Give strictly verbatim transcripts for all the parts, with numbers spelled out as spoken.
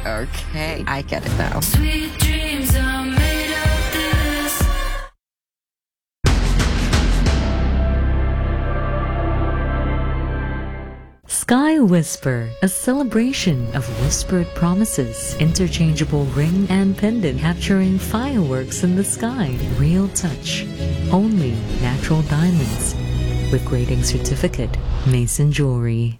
Okay, I get it now. Sweet dreams are made of this. Sky Whisper, a celebration of whispered promises, interchangeable ring and pendant capturing fireworks in the sky. Real touch, only natural diamonds. With grading certificate, Mason Jewelry.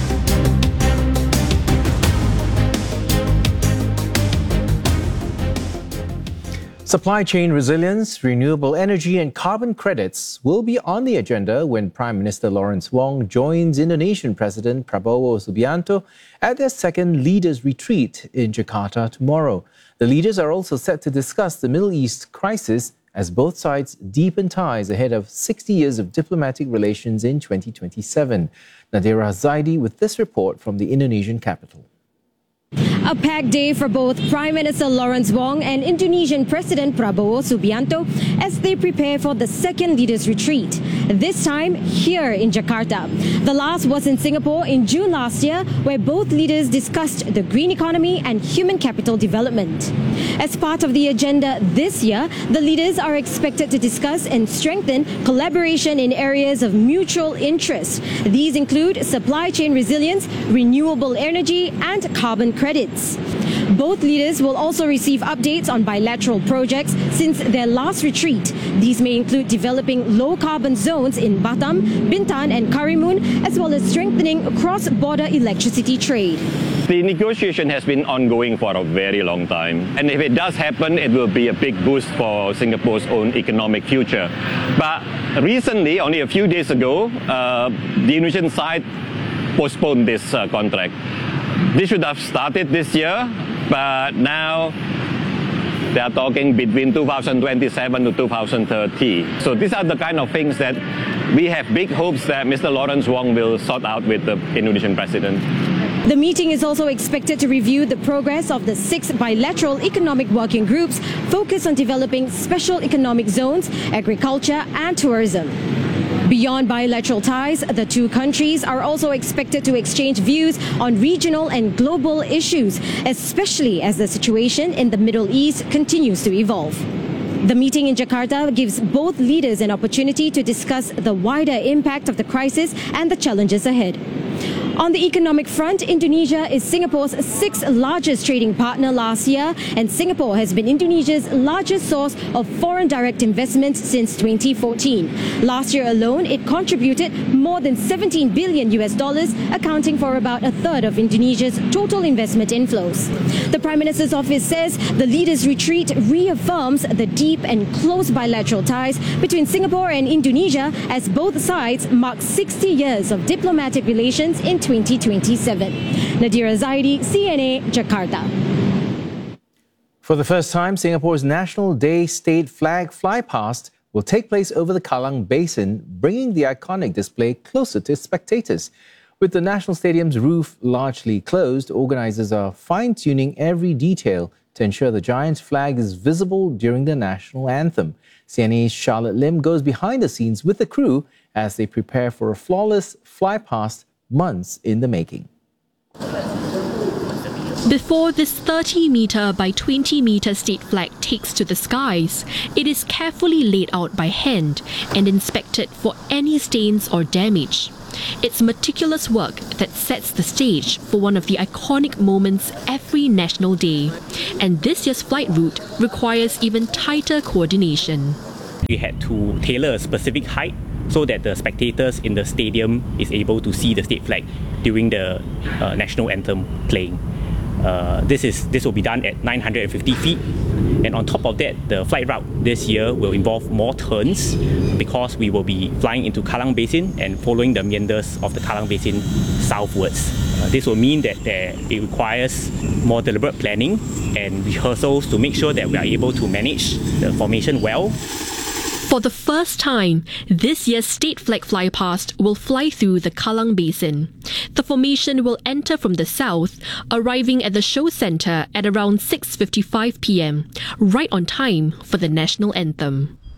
Supply chain resilience, renewable energy and carbon credits will be on the agenda when Prime Minister Lawrence Wong joins Indonesian President Prabowo Subianto at their second leaders' retreat in Jakarta tomorrow. The leaders are also set to discuss the Middle East crisis as both sides deepen ties ahead of sixty years of diplomatic relations in twenty twenty-seven. Nadira Zaidi with this report from the Indonesian capital. A packed day for both Prime Minister Lawrence Wong and Indonesian President Prabowo Subianto as they prepare for the second leaders' retreat, this time here in Jakarta. The last was in Singapore in June last year, where both leaders discussed the green economy and human capital development. As part of the agenda this year, the leaders are expected to discuss and strengthen collaboration in areas of mutual interest. These include supply chain resilience, renewable energy, and carbon credits. Both leaders will also receive updates on bilateral projects since their last retreat. These may include developing low-carbon zones in Batam, Bintan and Karimun, as well as strengthening cross-border electricity trade. The negotiation has been ongoing for a very long time. And if it does happen, it will be a big boost for Singapore's own economic future. But recently, only a few days ago, uh, the Indonesian side postponed this uh, contract. This should have started this year, but now they are talking between two thousand twenty-seven to two thousand thirty. So these are the kind of things that we have big hopes that Mister Lawrence Wong will sort out with the Indonesian president. The meeting is also expected to review the progress of the six bilateral economic working groups focused on developing special economic zones, agriculture and tourism. Beyond bilateral ties, the two countries are also expected to exchange views on regional and global issues, especially as the situation in the Middle East continues to evolve. The meeting in Jakarta gives both leaders an opportunity to discuss the wider impact of the crisis and the challenges ahead. On the economic front, Indonesia is Singapore's sixth largest trading partner last year, and Singapore has been Indonesia's largest source of foreign direct investment since twenty fourteen. Last year alone, it contributed more than seventeen billion U S dollars, accounting for about a third of Indonesia's total investment inflows. The Prime Minister's office says the leaders' retreat reaffirms the deep and close bilateral ties between Singapore and Indonesia as both sides mark sixty years of diplomatic relations in twenty twenty-seven. Nadira Zaidi, C N A, Jakarta. For the first time, Singapore's National Day State Flag Flypast will take place over the Kallang Basin, bringing the iconic display closer to spectators. With the National Stadium's roof largely closed, organisers are fine-tuning every detail to ensure the giant flag is visible during the national anthem. C N A's Charlotte Lim goes behind the scenes with the crew as they prepare for a flawless flypast months in the making. Before this thirty metre by twenty metre state flag takes to the skies, it is carefully laid out by hand and inspected for any stains or damage. It's meticulous work that sets the stage for one of the iconic moments every National Day. And this year's flight route requires even tighter coordination. We had to tailor a specific height so that the spectators in the stadium is able to see the state flag during the uh, national anthem playing. Uh, this is this will be done at nine hundred fifty feet, and on top of that, the flight route this year will involve more turns because we will be flying into Kallang Basin and following the meanders of the Kallang Basin southwards. Uh, this will mean that there, it requires more deliberate planning and rehearsals to make sure that we are able to manage the formation well. For the first time, this year's state flag flypast will fly through the Kallang Basin. The formation will enter from the south, arriving at the show centre at around six fifty-five p m, right on time for the national anthem.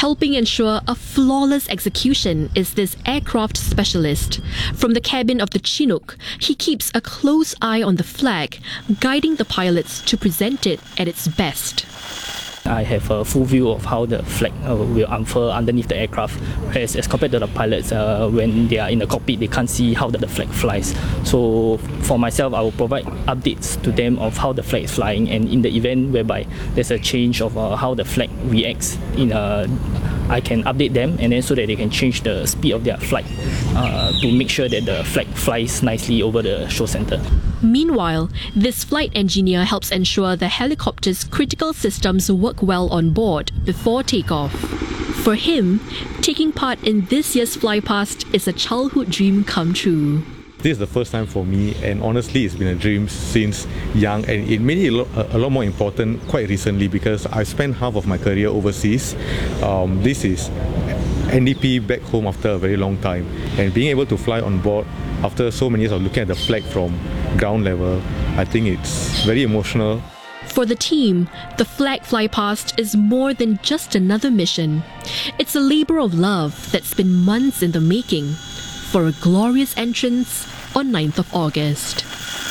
Helping ensure a flawless execution is this aircraft specialist. From the cabin of the Chinook, he keeps a close eye on the flag, guiding the pilots to present it at its best. I have a full view of how the flag uh, will unfurl underneath the aircraft, whereas as compared to the pilots, uh, when they are in the cockpit, they can't see how the, the flag flies. So for myself, I will provide updates to them of how the flag is flying, and in the event whereby there's a change of uh, how the flag reacts, in a, I can update them, and then so that they can change the speed of their flight uh, to make sure that the flag flies nicely over the show center. Meanwhile, this flight engineer helps ensure the helicopter's critical systems work well on board before takeoff. For him, taking part in this year's Flypast is a childhood dream come true. This is the first time for me, and honestly it's been a dream since young, and it made it a lot, a lot more important quite recently because I spent half of my career overseas. Um, this is N D P back home after a very long time, and being able to fly on board after so many years of looking at the flag from ground level, I think it's very emotional. For the team, the Flag Flypast is more than just another mission. It's a labor of love that's been months in the making for a glorious entrance on ninth of August.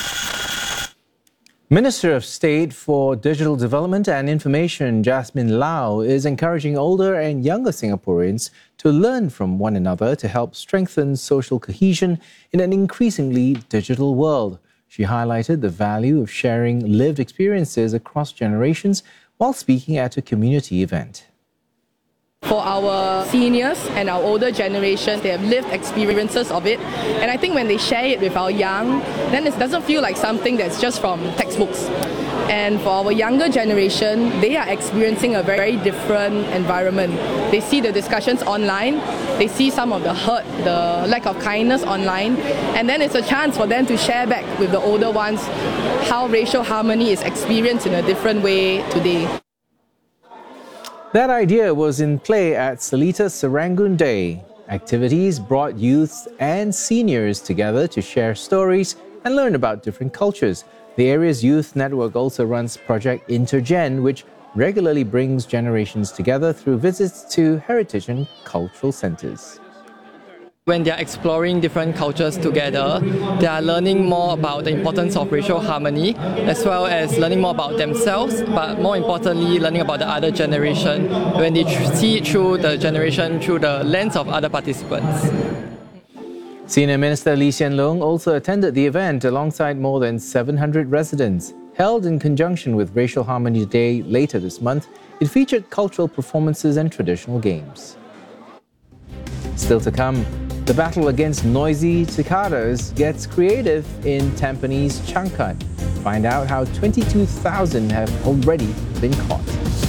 Minister of State for Digital Development and Information, Jasmine Lau, is encouraging older and younger Singaporeans to learn from one another to help strengthen social cohesion in an increasingly digital world. She highlighted the value of sharing lived experiences across generations while speaking at a community event. For our seniors and our older generation, they have lived experiences of it. And I think when they share it with our young, then it doesn't feel like something that's just from textbooks. And for our younger generation, they are experiencing a very different environment. They see the discussions online, they see some of the hurt, the lack of kindness online, and then it's a chance for them to share back with the older ones how racial harmony is experienced in a different way today. That idea was in play at Seletar Serangoon Day. Activities brought youths and seniors together to share stories and learn about different cultures. The area's youth network also runs Project Intergen, which regularly brings generations together through visits to heritage and cultural centres. When they are exploring different cultures together, they are learning more about the importance of racial harmony, as well as learning more about themselves, but more importantly, learning about the other generation when they tr- see it through the generation, through the lens of other participants. Senior Minister Lee Hsien Loong also attended the event alongside more than seven hundred residents. Held in conjunction with Racial Harmony Day later this month, it featured cultural performances and traditional games. Still to come, the battle against noisy cicadas gets creative in Tampines Changkat. Find out how twenty-two thousand have already been caught.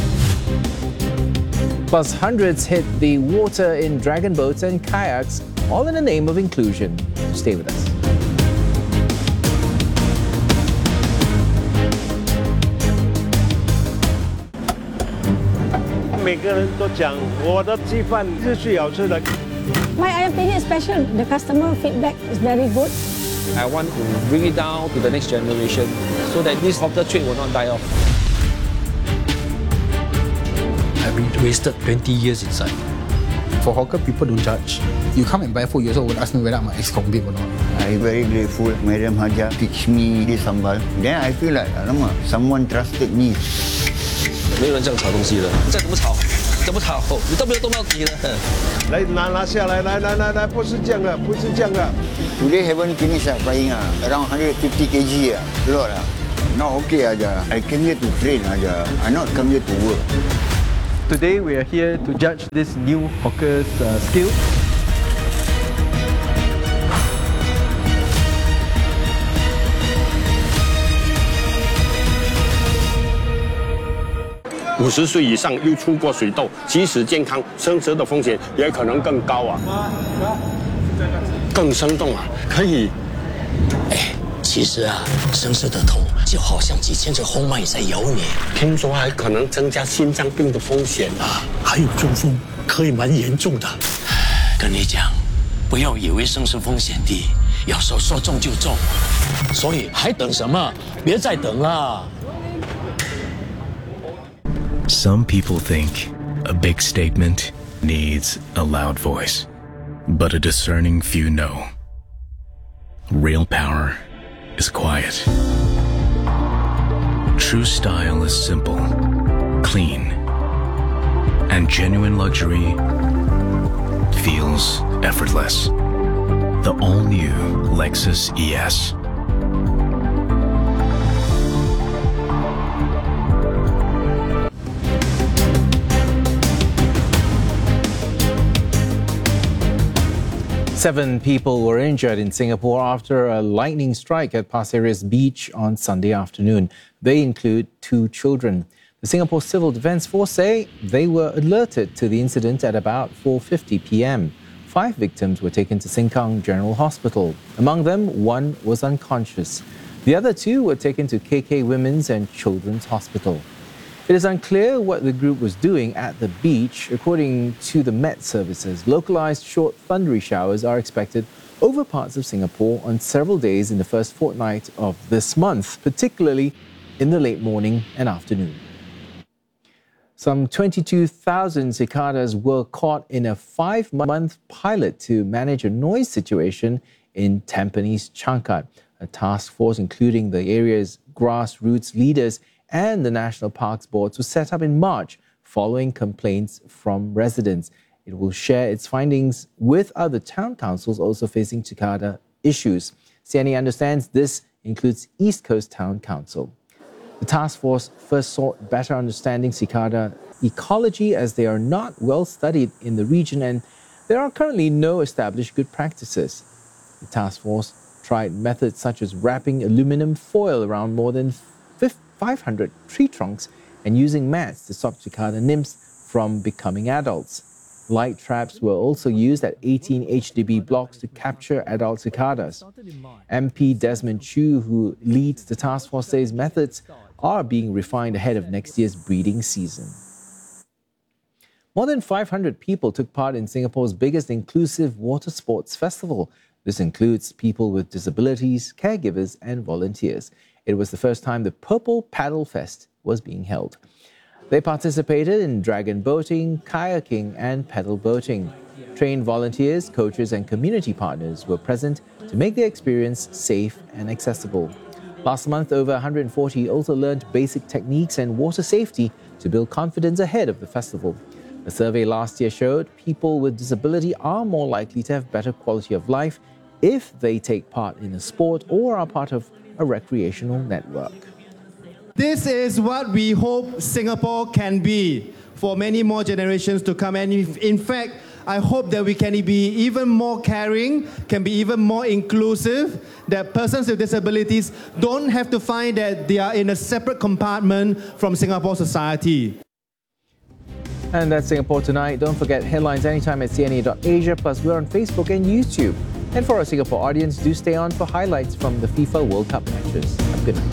Plus, hundreds hit the water in dragon boats and kayaks, all in the name of inclusion. Stay with us. 每个人都讲我的鸡饭是最好吃的。 My ayam penyet is special. The customer feedback is very good. I want to bring it down to the next generation so that this hawker trade will not die off. I've been wasted twenty years inside. For hawker, people don't judge. You come and buy food, you also would ask me whether I'm an ex-convict or not. I'm very grateful. Madam Haja teach me this sambal. Then I feel like, alamak, someone trusted me. 没有人这样炒东西的，再怎么炒，怎么炒，你都没有动到底的。 来拿拿下来，来来来来，不是这样的，不是这样的。 Today haven't finished uh, frying uh, around one hundred fifty kilograms, uh, lot uh. Not okay aja. I came here to train aja. I not come here to work. Today we are here to judge this new hawker's uh, skill. "五十岁以上又出过水痘，即使健康，生死的风险也可能更高啊，更生动啊，可以。 哎，其实啊，生死的痛就好像几千只红蚂蚁在咬你。 听说还可能增加心脏病的风险啊， 还有中风，可以蛮严重的。跟你讲，不要以为生死风险低，有时候说中就中，所以还等什么？别再等了。" Some people think A big statement needs a loud voice, but a discerning few know. Real power is quiet. True style is simple, clean, and genuine luxury feels effortless. The all-new Lexus E S. Seven people were injured in Singapore after a lightning strike at Pasir Ris Beach on Sunday afternoon. They include two children. The Singapore Civil Defence Force say they were alerted to the incident at about four fifty p m Five victims were taken to Sengkang General Hospital. Among them, one was unconscious. The other two were taken to K K Women's and Children's Hospital. It is unclear what the group was doing at the beach. According to the Met Services, localized short thundery showers are expected over parts of Singapore on several days in the first fortnight of this month, particularly in the late morning and afternoon. Some twenty-two thousand cicadas were caught in a five-month pilot to manage a noise situation in Tampines Changkat. A task force, including the area's grassroots leaders and the National Parks Boards, was set up in March following complaints from residents. It will share its findings with other town councils also facing cicada issues. C N A understands this includes East Coast Town Council. The task force first sought better understanding cicada ecology as they are not well studied in the region and there are currently no established good practices. The task force tried methods such as wrapping aluminum foil around more than five hundred tree trunks and using mats to stop cicada nymphs from becoming adults. Light traps were also used at eighteen H D B blocks to capture adult cicadas. M P Desmond Chew, who leads the task force, says methods are being refined ahead of next year's breeding season. More than five hundred people took part in Singapore's biggest inclusive water sports festival. This includes people with disabilities, caregivers and volunteers. It was the first time the Purple Paddle Fest was being held. They participated in dragon boating, kayaking and pedal boating. Trained volunteers, coaches and community partners were present to make the experience safe and accessible. Last month, over one hundred forty also learned basic techniques and water safety to build confidence ahead of the festival. A survey last year showed people with disability are more likely to have better quality of life if they take part in a sport or are part of a recreational network. This is what we hope Singapore can be for many more generations to come. And if, in fact, I hope that we can be even more caring, can be even more inclusive, that persons with disabilities don't have to find that they are in a separate compartment from Singapore society. And that's Singapore Tonight. Don't forget headlines anytime at C N A dot Asia. Plus, we're on Facebook and YouTube. And for our Singapore audience, do stay on for highlights from the FIFA World Cup matches. Have a good night.